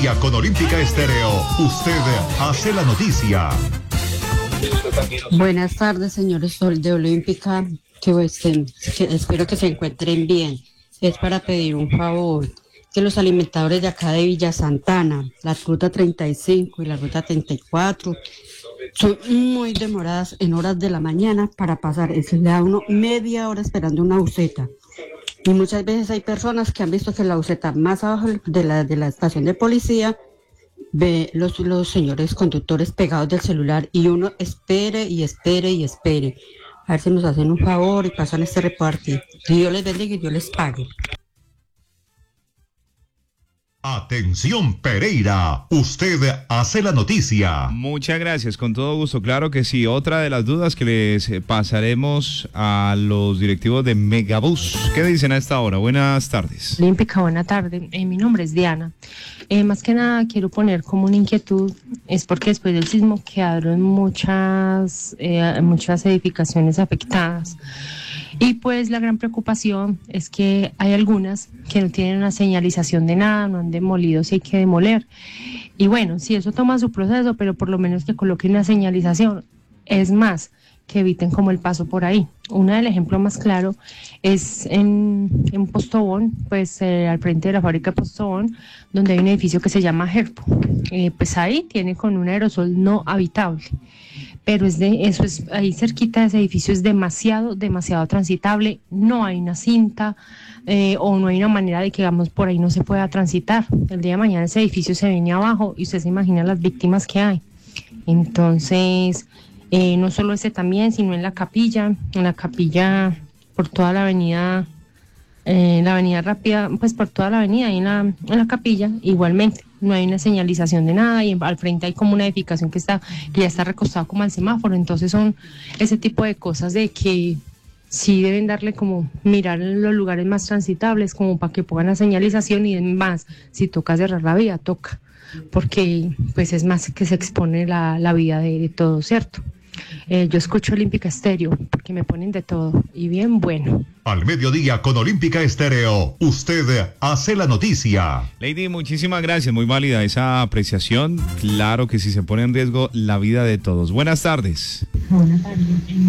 mediodía con Olímpica Estéreo. Usted hace la noticia. Buenas tardes, señores de Olímpica, que espero que se encuentren bien. Es para pedir un favor, que los alimentadores de acá de Villa Santana, la ruta 35 y la ruta 34, son muy demoradas en horas de la mañana para pasar. Se le da uno media hora esperando una buseta. Y muchas veces hay personas que han visto que la buseta más abajo de la estación de policía ve los señores conductores pegados del celular y uno espere y espere y espere. A ver si nos hacen un favor y pasan este reporte. Dios les bendiga y Dios les pague. Atención Pereira, usted hace la noticia. Muchas gracias, con todo gusto, claro que sí. Otra de las dudas que les pasaremos a los directivos de Megabús. ¿Qué dicen a esta hora? Buenas tardes. Olímpica, buena tarde. Mi nombre es Diana. Más que nada quiero poner como una inquietud, es porque después del sismo quedaron muchas edificaciones afectadas. Y pues la gran preocupación es que hay algunas que no tienen una señalización de nada, no han demolido, si hay que demoler. Y bueno, si eso toma su proceso, pero por lo menos que coloquen una señalización. Es más, que eviten como el paso por ahí. El ejemplo más claro es en Postobón, pues al frente de la fábrica de Postobón, donde hay un edificio que se llama Herpo. Pues ahí tiene con un aerosol no habitable. Pero ahí cerquita de ese edificio es demasiado transitable, no hay una cinta o no hay una manera de que, digamos, por ahí no se pueda transitar. El día de mañana ese edificio se viene abajo y usted se imagina las víctimas que hay. Entonces, no solo ese también, sino en la capilla por toda la avenida Rápida, pues por toda la avenida y en la capilla igualmente. No hay una señalización de nada y al frente hay como una edificación que ya está recostada como al semáforo. Entonces son ese tipo de cosas de que sí deben darle como mirar en los lugares más transitables como para que pongan la señalización y más, si toca cerrar la vía, toca, porque pues es más que se expone la vida de todo, ¿cierto? Yo escucho Olímpica Estéreo porque me ponen de todo y bien bueno. Al mediodía con Olímpica Estéreo, usted hace la noticia. Lady, muchísimas gracias, muy válida esa apreciación. Claro que si se pone en riesgo la vida de todos. Buenas tardes. Buenas tardes.